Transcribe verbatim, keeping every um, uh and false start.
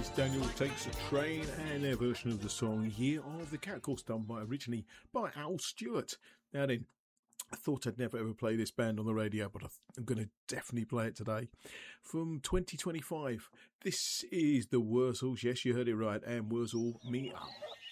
is Daniel Takes a Train and their version of the song Year of the Cat, of course done by originally by Al Stewart. Now then, I thought I'd never ever play this band on the radio, but I'm going to definitely play it today. From twenty twenty-five, this is the Wurzels. Yes, you heard it right, and Wurzel Me Up.